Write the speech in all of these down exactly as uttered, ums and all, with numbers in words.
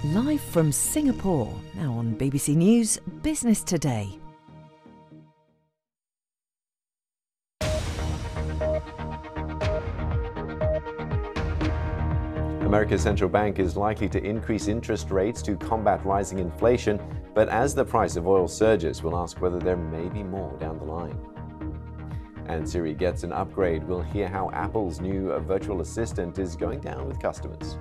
Live from Singapore, now on B B C News Business Today. America's central bank is likely to increase interest rates to combat rising inflation, but as the price of oil surges, we'll ask whether there may be more down the line. And Siri gets an upgrade. We'll hear how Apple's new virtual assistant is going down with customers.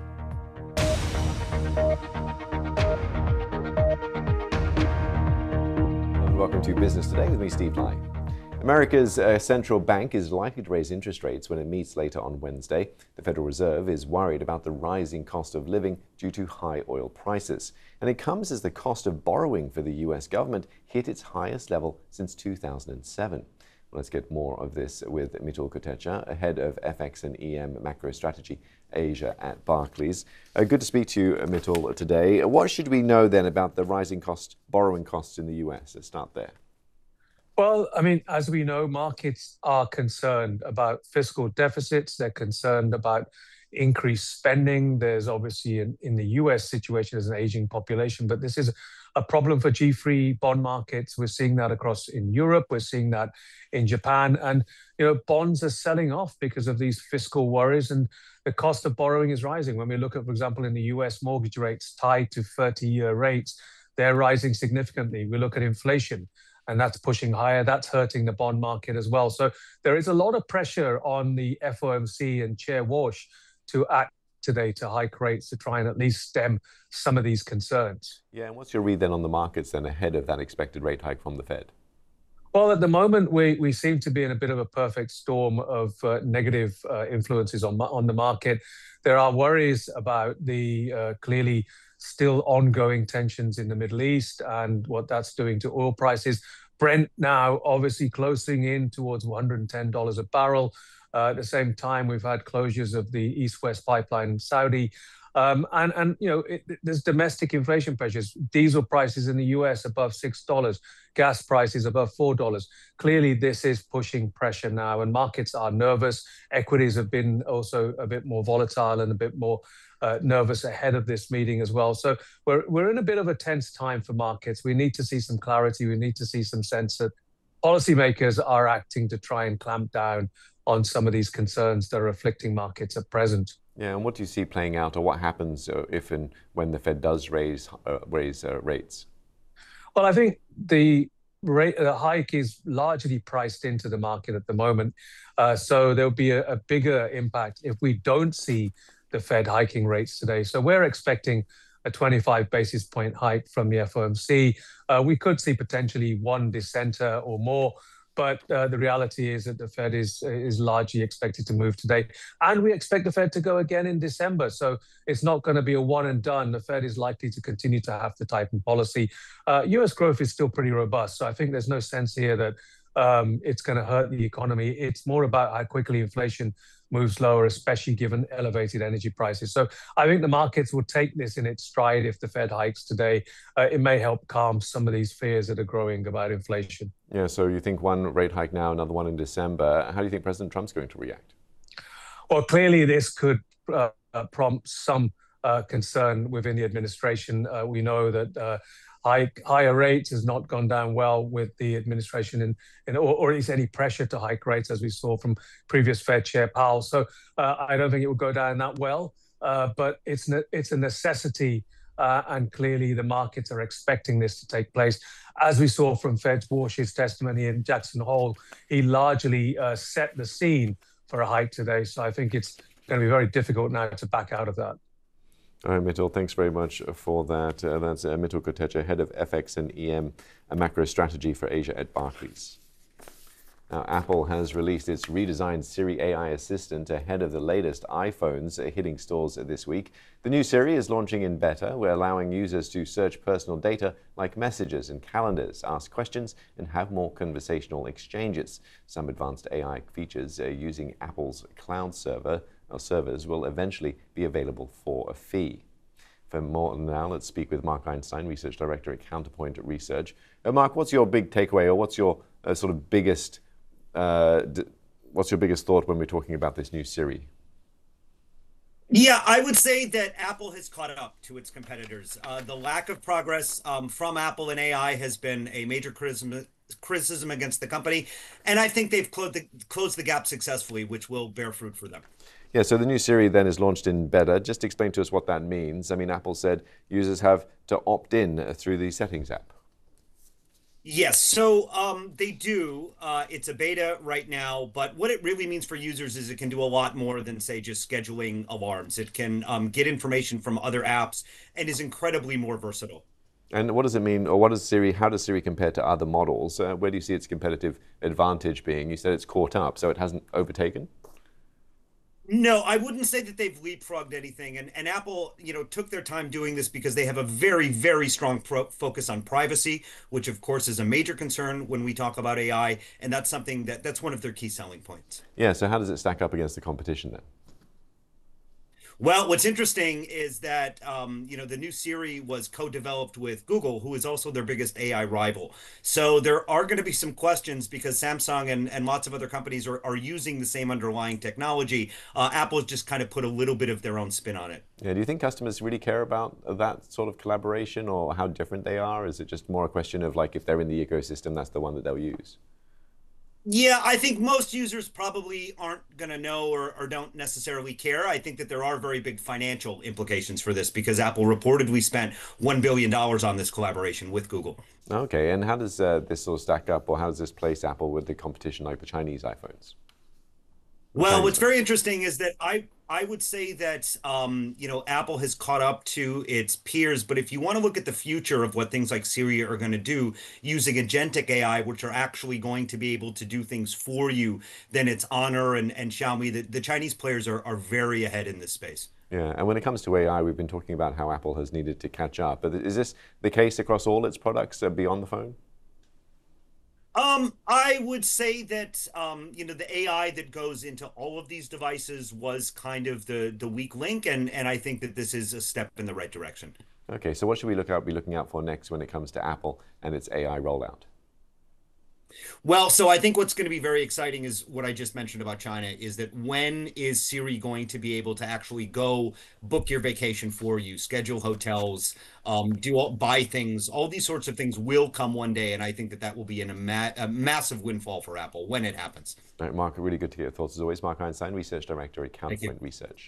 Welcome to Business Today with me, Steve Lai. America's uh, central bank is likely to raise interest rates when it meets later on Wednesday. The Federal Reserve is worried about the rising cost of living due to high oil prices. And it comes as the cost of borrowing for the U S government hit its highest level since two thousand seven. Let's get more of this with Mitul Kotecha, head of F X and E M Macro Strategy Asia at Barclays. Uh, good to speak to you, Mitul, today. What should we know then about the rising cost, borrowing costs in the U S? Let's start there. Well, I mean, as we know, markets are concerned about fiscal deficits. They're concerned about increased spending. There's obviously in, in the U S situation as an aging population, but this is a problem for G three bond markets. We're seeing that across in Europe. We're seeing that in Japan. And, you know, bonds are selling off because of these fiscal worries, and the cost of borrowing is rising. When we look at, for example, in the U S, mortgage rates tied to thirty-year rates, they're rising significantly. We look at inflation, and that's pushing higher. That's hurting the bond market as well. So there is a lot of pressure on the F O M C and Chair Walsh to act today to hike rates to try and at least stem some of these concerns. Yeah, and what's your read then on the markets then ahead of that expected rate hike from the Fed? Well, at the moment, we, we seem to be in a bit of a perfect storm of uh, negative uh, influences on, on the market. There are worries about the uh, clearly still ongoing tensions in the Middle East and what that's doing to oil prices. Brent now obviously closing in towards one hundred ten dollars a barrel. Uh, at the same time, we've had closures of the East-West pipeline in Saudi. Um, and, and, you know, it, there's domestic inflation pressures. Diesel prices in the U S above six dollars, gas prices above four dollars. Clearly, this is pushing pressure now, and markets are nervous. Equities have been also a bit more volatile and a bit more uh, nervous ahead of this meeting as well. So we're, we're in a bit of a tense time for markets. We need to see some clarity. We need to see some sense that policymakers are acting to try and clamp down on some of these concerns that are afflicting markets at present. Yeah, and what do you see playing out, or what happens uh, if and when the Fed does raise uh, raise uh, rates? Well, I think the rate the hike is largely priced into the market at the moment. Uh, so there'll be a, a bigger impact if we don't see the Fed hiking rates today. So we're expecting a twenty-five basis point hike from the F O M C. Uh, we could see potentially one dissenter or more. But uh, the reality is that the Fed is is largely expected to move today. And we expect the Fed to go again in December. So it's not going to be a one and done. The Fed is likely to continue to have to tighten policy. Uh, U S growth is still pretty robust. So I think there's no sense here that um, it's going to hurt the economy. It's more about how quickly inflation moves lower, especially given elevated energy prices. So I think the markets will take this in its stride if the Fed hikes today. Uh, it may help calm some of these fears that are growing about inflation. Yeah, so you think one rate hike now, another one in December. How do you think President Trump's going to react? Well, clearly this could uh, prompt some uh, concern within the administration. Uh, we know that uh, high, higher rates has not gone down well with the administration, in, in, or, or at least any pressure to hike rates, as we saw from previous Fed Chair Powell. So uh, I don't think it will go down that well, uh, but it's, ne- it's a necessity. Uh, and clearly the markets are expecting this to take place. As we saw from Fed Walsh's testimony in Jackson Hole, he largely uh, set the scene for a hike today. So I think it's going to be very difficult now to back out of that. All right, Mitul, thanks very much for that. Uh, that's uh, Mitul Kotecha, head of F X and E M, a macro strategy for Asia at Barclays. Now, Apple has released its redesigned Siri A I assistant ahead of the latest iPhones hitting stores this week. The new Siri is launching in beta. We're allowing users to search personal data like messages and calendars, ask questions, and have more conversational exchanges. Some advanced A I features uh, using Apple's cloud server or servers will eventually be available for a fee. For more now, let's speak with Mark Einstein, Research Director at Counterpoint Research. Uh, Mark, what's your big takeaway, or what's your uh, sort of biggest Uh, d- what's your biggest thought when we're talking about this new Siri? Yeah, I would say that Apple has caught up to its competitors. Uh, the lack of progress um, from Apple in A I has been a major criticism criticism against the company, and I think they've closed the, closed the gap successfully, which will bear fruit for them. Yeah, so the new Siri then is launched in beta. Just explain to us what that means. I mean, Apple said users have to opt in through the settings app. Yes, so um, they do. Uh, it's a beta right now, but what it really means for users is it can do a lot more than, say, just scheduling alarms. It can um, get information from other apps and is incredibly more versatile. And what does it mean, or what does Siri, how does Siri compare to other models? Uh, where do you see its competitive advantage being? You said it's caught up, so it hasn't overtaken? No, I wouldn't say that they've leapfrogged anything. And, and Apple, you know, took their time doing this because they have a very, very strong pro focus on privacy, which of course is a major concern when we talk about A I. And that's something that that's one of their key selling points. Yeah, so how does it stack up against the competition then? Well, what's interesting is that um, you know, the new Siri was co-developed with Google, who is also their biggest A I rival. So there are going to be some questions because Samsung and, and lots of other companies are, are using the same underlying technology. Uh, Apple's just kind of put a little bit of their own spin on it. Yeah, do you think customers really care about that sort of collaboration or how different they are? Is it just more a question of like if they're in the ecosystem, that's the one that they'll use? Yeah, I think most users probably aren't going to know or, or don't necessarily care. I think that there are very big financial implications for this because Apple reportedly spent one billion dollars on this collaboration with Google. Okay, and how does uh, this sort of stack up, or how does this place Apple with the competition like the Chinese iPhones? Well, what's very interesting is that I I would say that um, you know, Apple has caught up to its peers, but if you want to look at the future of what things like Siri are going to do using agentic A I, which are actually going to be able to do things for you, then it's Honor and, and Xiaomi. The, the Chinese players are, are very ahead in this space. Yeah, and when it comes to A I, we've been talking about how Apple has needed to catch up. But is this the case across all its products uh, beyond the phone? Um, I would say that um, you know, the A I that goes into all of these devices was kind of the the weak link, and and I think that this is a step in the right direction. Okay, so what should we look out be looking out for next when it comes to Apple and its A I rollout? Well, so I think what's going to be very exciting is what I just mentioned about China is that when is Siri going to be able to actually go book your vacation for you, schedule hotels, um, do all, buy things, all these sorts of things will come one day. And I think that that will be in a, ma a massive windfall for Apple when it happens. All right, Mark, really good to get your thoughts as always. Mark Einstein, Research Director at Counterpoint Research.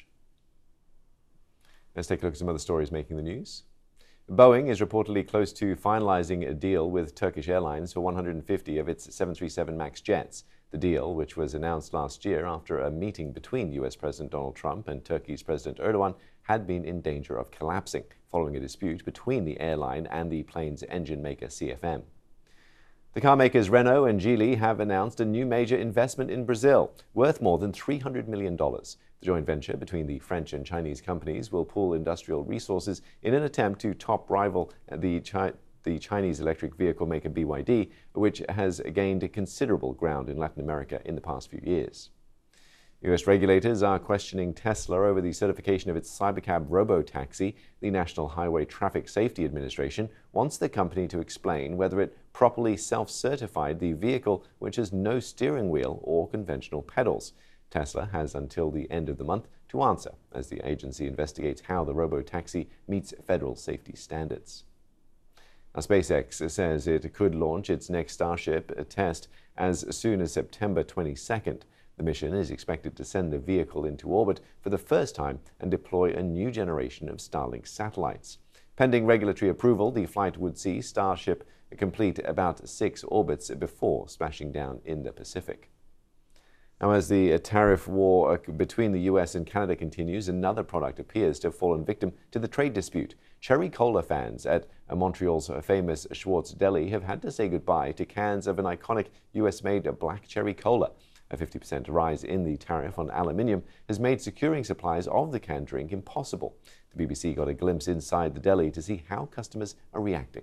Let's take a look at some other stories making the news. Boeing is reportedly close to finalizing a deal with Turkish Airlines for one hundred fifty of its seven thirty-seven MAX jets. The deal, which was announced last year after a meeting between U S President Donald Trump and Turkey's President Erdogan, had been in danger of collapsing following a dispute between the airline and the plane's engine maker C F M. The car makers Renault and Geely have announced a new major investment in Brazil, worth more than three hundred million dollars. The joint venture between the French and Chinese companies will pool industrial resources in an attempt to top rival the, Chi the Chinese electric vehicle maker B Y D, which has gained considerable ground in Latin America in the past few years. U S regulators are questioning Tesla over the certification of its Cybercab robo-taxi. The National Highway Traffic Safety Administration wants the company to explain whether it properly self-certified the vehicle, which has no steering wheel or conventional pedals. Tesla has until the end of the month to answer as the agency investigates how the robo-taxi meets federal safety standards. Now, SpaceX says it could launch its next Starship test as soon as September twenty-second. The mission is expected to send the vehicle into orbit for the first time and deploy a new generation of Starlink satellites. Pending regulatory approval, the flight would see Starship complete about six orbits before splashing down in the Pacific. Now, as the tariff war between the U S and Canada continues, another product appears to have fallen victim to the trade dispute. Cherry Cola fans at Montreal's famous Schwartz Deli have had to say goodbye to cans of an iconic U S-made black cherry cola. A fifty percent rise in the tariff on aluminium has made securing supplies of the canned drink impossible. The B B C got a glimpse inside the deli to see how customers are reacting.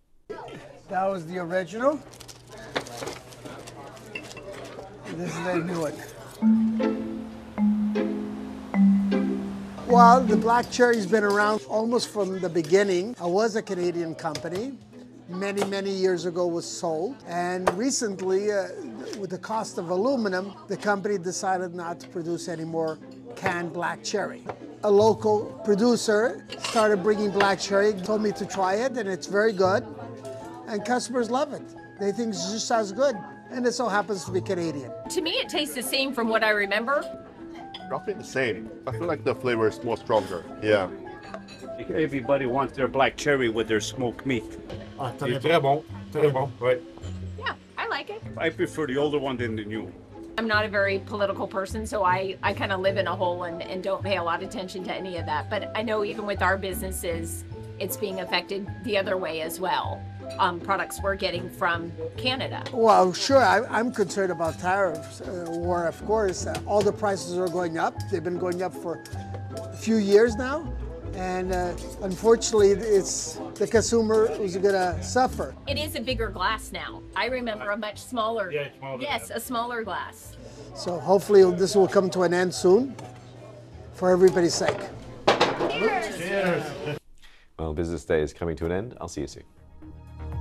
That was the original. This is the new one. Well, the black cherry's been around almost from the beginning. I was a Canadian company. Many, many years ago was sold. And recently, uh, with the cost of aluminum, the company decided not to produce any more canned black cherry. a local producer started bringing black cherry, told me to try it, and it's very good. And customers love it. They think it's just as good. And it so happens to be Canadian. To me, it tastes the same from what I remember. Roughly the same. I feel like the flavor is more stronger. Yeah. Everybody wants their black cherry with their smoked meat. C'est très bon, très bon, ouais. Yeah, I like it. I prefer the older one than the new. I'm not a very political person, so I, I kind of live in a hole and, and don't pay a lot of attention to any of that. But I know even with our businesses, it's being affected the other way as well. Um, products we're getting from Canada. Well, sure, I, I'm concerned about tariffs uh, war, of course. Uh, all the prices are going up. They've been going up for a few years now. And uh, unfortunately, it's the consumer who's going to suffer. It is a bigger glass now. I remember a much smaller, Yeah, smaller, yes, yeah. a smaller glass. So hopefully this will come to an end soon for everybody's sake. Well, business day is coming to an end. I'll see you soon.